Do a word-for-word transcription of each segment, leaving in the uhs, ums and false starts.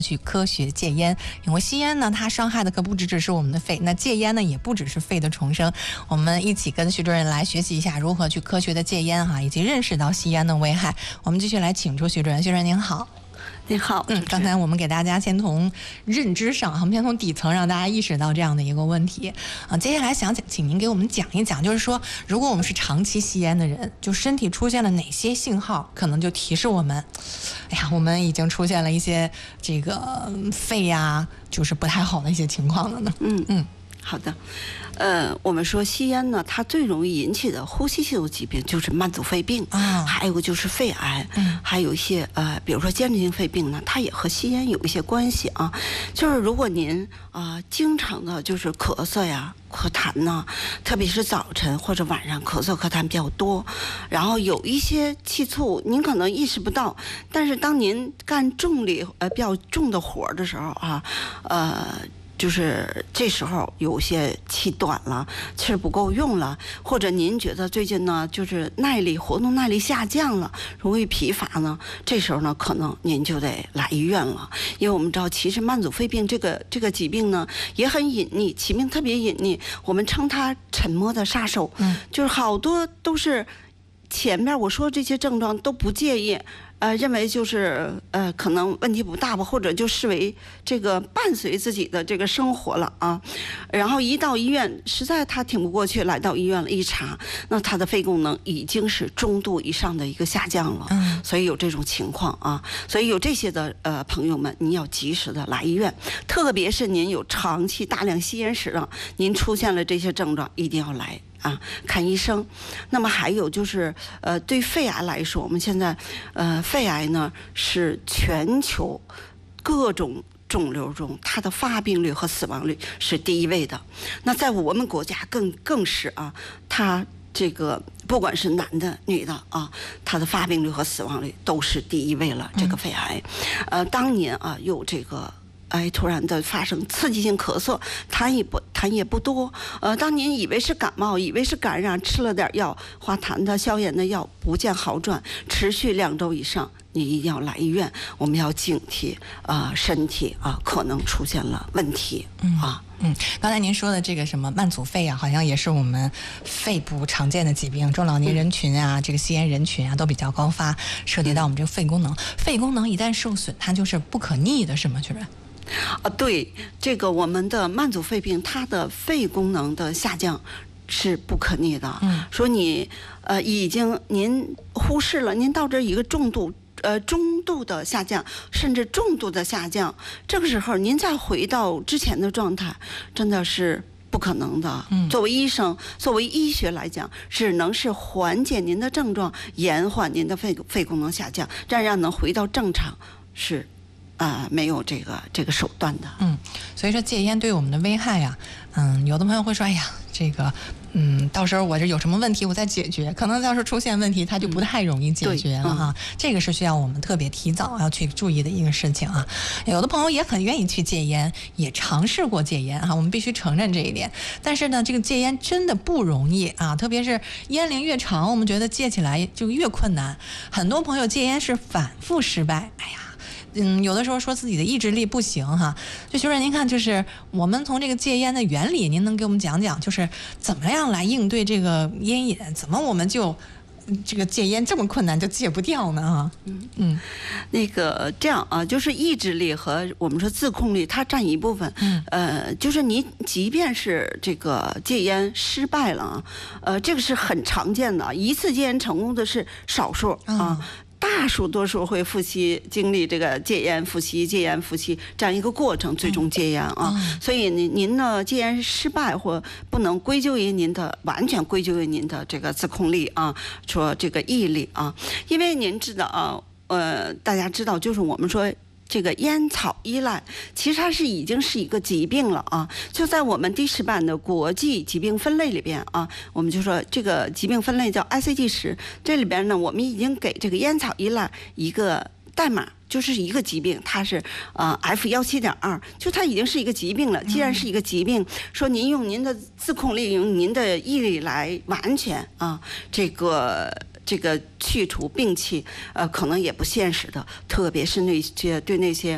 去科学戒烟，因为吸烟呢，它伤害的可不只只是我们的肺，那戒烟呢，也不只是肺的重生。我们一起跟徐主任来学习一下如何去科学的戒烟哈，以及认识到吸烟的危害。我们继续来请出徐主任，徐主任您好。 你好， 嗯，刚才我们给大家先从认知上，我们先从底层让大家意识到这样的一个问题啊。接下来想请请您给我们讲一讲，就是说，如果我们是长期吸烟的人，就身体出现了哪些信号，可能就提示我们，哎呀，我们已经出现了一些这个肺呀，就是不太好的一些情况了呢。 嗯嗯，好的。呃，我们说吸烟呢，它最容易引起的呼吸系统疾病就是慢阻肺病，啊，还有个就是肺癌，嗯，还有一些呃，比如说间质性肺病呢，它也和吸烟有一些关系啊。就是如果您啊、呃、经常的就是咳嗽呀、咳痰呢，特别是早晨或者晚上咳嗽咳痰比较多，然后有一些气促，您可能意识不到，但是当您干重力呃比较重的活的时候啊，呃。就是这时候有些气短了，气儿不够用了，或者您觉得最近呢就是耐力活动耐力下降了，容易疲乏呢，这时候呢可能您就得来医院了。因为我们知道其实慢阻肺病这个这个疾病呢也很隐匿，起名特别隐匿，我们称它沉默的杀手。嗯，就是好多都是前面我说这些症状都不介意，呃，认为就是呃，可能问题不大吧，或者就视为这个伴随自己的这个生活了啊。然后一到医院，实在他挺不过去，来到医院了，一查，那他的肺功能已经是中度以上的一个下降了。嗯，所以有这种情况啊，所以有这些的呃朋友们，您要及时的来医院，特别是您有长期大量吸烟史了，您出现了这些症状，一定要来。啊，看医生。那么还有就是，呃，对肺癌来说，我们现在，呃，肺癌呢是全球各种肿瘤中它的发病率和死亡率是第一位的。那在我们国家更更是啊，它这个不管是男的女的啊，它的发病率和死亡率都是第一位了。这个肺癌，呃，当年啊有这个。哎，突然的发生刺激性咳嗽，痰也不痰也不多。呃，当您以为是感冒，以为是感染，吃了点药，化痰的、消炎的药，不见好转，持续两周以上，你一定要来医院。我们要警惕啊、呃，身体啊、呃、可能出现了问题啊。 嗯，刚才您说的这个什么慢阻肺啊，好像也是我们肺部常见的疾病，中老年人群啊，嗯、这个吸烟人群啊都比较高发，涉及到我们这个肺功能。肺功能一旦受损，它就是不可逆的，是吗，主任？ 啊，对，这个我们的慢阻肺病，它的肺功能的下降是不可逆的。嗯，说你呃已经您忽视了，您到这一个重度呃中度的下降，甚至重度的下降，这个时候您再回到之前的状态，真的是不可能的。嗯，作为医生，作为医学来讲，只能是缓解您的症状，延缓您的肺肺功能下降，这样让能回到正常是。啊、呃，没有这个这个手段的。 嗯，所以说戒烟对我们的危害呀、啊，嗯，有的朋友会说，哎呀，这个，嗯，到时候我这有什么问题我再解决，可能要是出现问题，它就不太容易解决了哈、嗯嗯。这个是需要我们特别提早要去注意的一个事情啊。有的朋友也很愿意去戒烟，也尝试过戒烟啊，我们必须承认这一点。但是呢，这个戒烟真的不容易啊，特别是烟龄越长，我们觉得戒起来就越困难。很多朋友戒烟是反复失败，哎呀。嗯，有的时候说自己的意志力不行哈，就徐主任您看，就是我们从这个戒烟的原理，您能给我们讲讲，就是怎么样来应对这个烟瘾？怎么我们就这个戒烟这么困难就戒不掉呢？哈，嗯嗯， 那个这样啊，就是意志力和我们说自控力，它占一部分。嗯，呃，就是你即便是这个戒烟失败了啊，呃，这个是很常见的，一次戒烟成功的是少数啊。嗯，大数多数会复吸，经历这个戒烟、复吸、戒烟、复吸这样一个过程，最终戒烟啊。嗯、所以您您呢，戒烟失败或不能归咎于您的，完全归咎于您的这个自控力啊，说这个毅力啊，因为您知道啊，呃，大家知道，就是我们说。这个烟草依赖其实它是已经是一个疾病了啊，就在我们第十版的国际疾病分类里边啊，我们就说这个疾病分类叫 I C D 十，这里边呢我们已经给这个烟草依赖一个代码，就是一个疾病，它是呃 F 一七点二，就它已经是一个疾病了。既然是一个疾病，说您用您的自控力，用您的毅力来完全啊这个。这个去除病气，呃，可能也不现实的，特别是那些对那些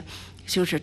就是